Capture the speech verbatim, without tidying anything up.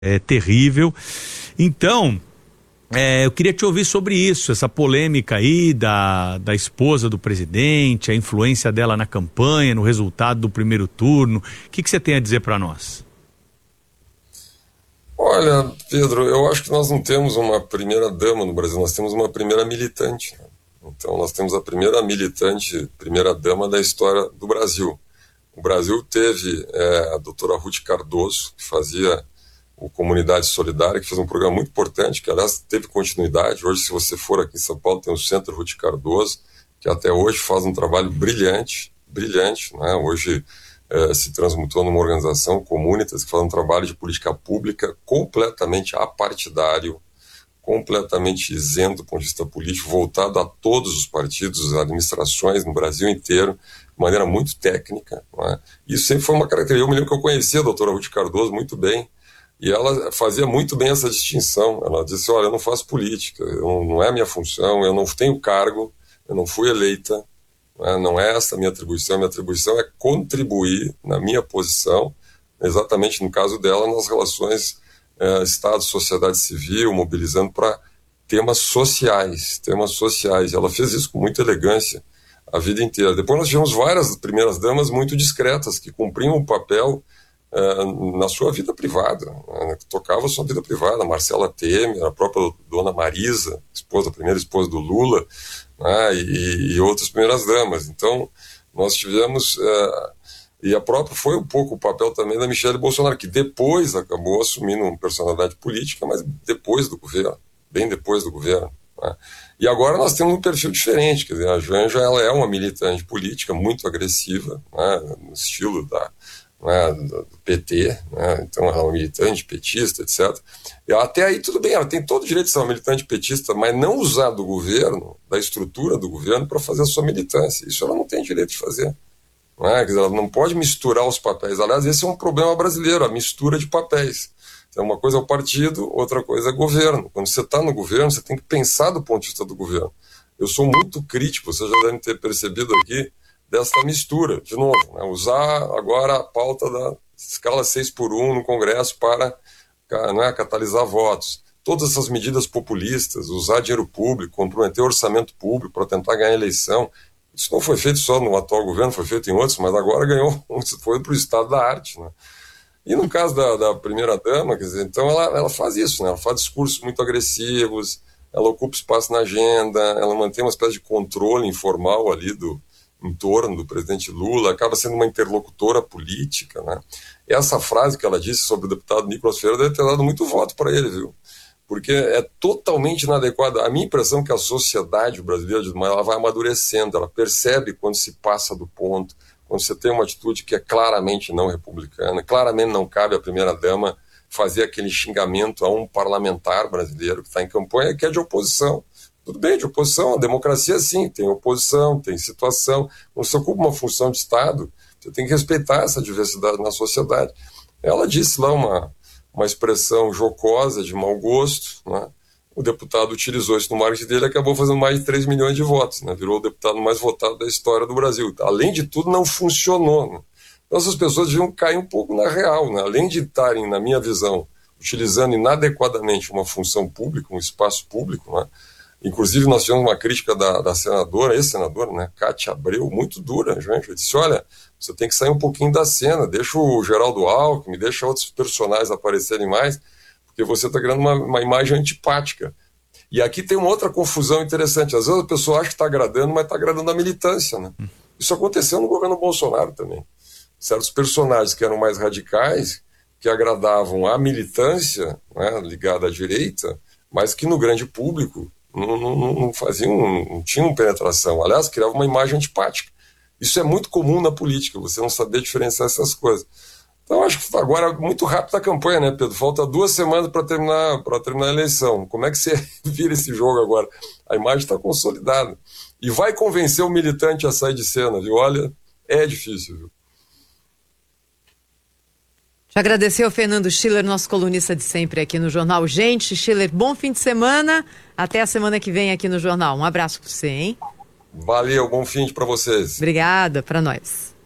é terrível. Então, é, eu queria te ouvir sobre isso, essa polêmica aí da, da esposa do presidente, a influência dela na campanha, no resultado do primeiro turno. O que, que você tem a dizer para nós? Olha, Pedro, eu acho que nós não temos uma primeira dama no Brasil, nós temos uma primeira militante. Então nós temos a primeira militante, primeira dama da história do Brasil. O Brasil teve é, a doutora Ruth Cardoso, que fazia o Comunidade Solidária, que fez um programa muito importante, que aliás teve continuidade. Hoje, se você for aqui em São Paulo, tem o Centro Ruth Cardoso, que até hoje faz um trabalho brilhante, brilhante, né? Hoje é, se transmutou numa organização, Comunitas, que faz um trabalho de política pública completamente apartidário, completamente isento do ponto de vista político, voltado a todos os partidos, administrações no Brasil inteiro, de maneira muito técnica. Né? Isso sempre foi uma característica. Eu me lembro que eu conhecia a doutora Ruth Cardoso muito bem, e ela fazia muito bem essa distinção. Ela disse, olha, eu não faço política, eu não, não é a minha função, eu não tenho cargo, eu não fui eleita, né? Não é essa a minha atribuição, a minha atribuição é contribuir na minha posição, exatamente no caso dela, nas relações É, Estado, sociedade civil, mobilizando para temas sociais, temas sociais. Ela fez isso com muita elegância a vida inteira. Depois nós tivemos várias primeiras damas muito discretas, que cumpriam o papel é, na sua vida privada, né, que tocavam a sua vida privada. Marcela Temer, a própria dona Marisa, esposa, a primeira esposa do Lula, né, e, e outras primeiras damas. Então, nós tivemos... É, E a própria foi um pouco o papel também da Michelle Bolsonaro, que depois acabou assumindo uma personalidade política, mas depois do governo, bem depois do governo. Né? E agora nós temos um perfil diferente, quer dizer, a Janja ela é uma militante política muito agressiva, né, no estilo da, né, do P T, né, então ela é uma militante petista, etcétera. E até aí tudo bem, ela tem todo o direito de ser uma militante petista, mas não usar do governo, da estrutura do governo, para fazer a sua militância. Isso ela não tem direito de fazer. Não é? Quer dizer, ela não pode misturar os papéis. Aliás, esse é um problema brasileiro, a mistura de papéis. Então, uma coisa é o partido, outra coisa é o governo. Quando você está no governo, você tem que pensar do ponto de vista do governo. Eu sou muito crítico, vocês já devem ter percebido aqui, dessa mistura, de novo. Né? Usar agora a pauta da escala seis por um no Congresso para, não é, catalisar votos. Todas essas medidas populistas, usar dinheiro público, comprometer o orçamento público para tentar ganhar a eleição. Isso não foi feito só no atual governo, foi feito em outros, mas agora ganhou, foi para o estado da arte. Né? E no caso da, da primeira-dama, quer dizer, então ela, ela faz isso, né? Ela faz discursos muito agressivos, ela ocupa espaço na agenda, ela mantém uma espécie de controle informal ali do entorno do presidente Lula, acaba sendo uma interlocutora política. Né? E essa frase que ela disse sobre o deputado Nicolas Ferreira deve ter dado muito voto para ele, viu? Porque é totalmente inadequada. A minha impressão é que a sociedade brasileira ela vai amadurecendo, ela percebe quando se passa do ponto, quando você tem uma atitude que é claramente não republicana, claramente não cabe à primeira-dama fazer aquele xingamento a um parlamentar brasileiro que está em campanha, que é de oposição. Tudo bem, de oposição, a democracia sim, tem oposição, tem situação. Quando você ocupa uma função de Estado, você tem que respeitar essa diversidade na sociedade. Ela disse lá uma... uma expressão jocosa, de mau gosto, né? O deputado utilizou isso no marketing dele e acabou fazendo mais de três milhões de votos, né? Virou o deputado mais votado da história do Brasil. Além de tudo, não funcionou. Né? Então, essas pessoas deviam cair um pouco na real. Né? Além de estarem, na minha visão, utilizando inadequadamente uma função pública, um espaço público, né? Inclusive, nós tivemos uma crítica da, da senadora, ex-senadora, né? Cátia Abreu, muito dura, gente. Eu disse, olha, você tem que sair um pouquinho da cena, deixa o Geraldo Alckmin, deixa outros personagens aparecerem mais, porque você está criando uma, uma imagem antipática. E aqui tem uma outra confusão interessante. Às vezes a pessoa acha que está agradando, mas está agradando a militância. Né? Isso aconteceu no governo Bolsonaro também. Certos personagens que eram mais radicais, que agradavam a militância, né, ligada à direita, mas que no grande público não, não, não faziam, não tinham penetração. Aliás, criava uma imagem antipática. Isso é muito comum na política, você não saber diferenciar essas coisas. Então, acho que agora, muito rápido a campanha, né, Pedro? Falta duas semanas para terminar, para terminar a eleição. Como é que você vira esse jogo agora? A imagem está consolidada. E vai convencer o militante a sair de cena, viu? Olha, é difícil, viu? Te agradecer ao Fernando Schiller, nosso colunista de sempre aqui no Jornal Gente. Schiller, bom fim de semana. Até a semana que vem aqui no Jornal. Um abraço para você, hein? Valeu, bom fim para vocês. Obrigada, para nós.